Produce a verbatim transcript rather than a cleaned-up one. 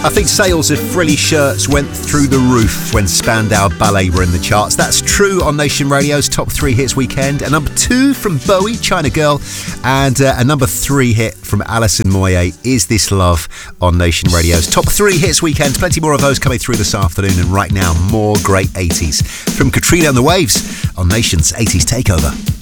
I think sales of frilly shirts went through the roof when Spandau Ballet were in the charts. That's true on Nation Radio's Top three Hits Weekend. A number two from Bowie, China Girl, and uh, a number three hit from Alison Moyet, Is This Love, on Nation Radio's Top three Hits Weekend. Plenty more of those coming through this afternoon, and right now, more great eighties from Katrina and the Waves on Nation's eighties Takeover.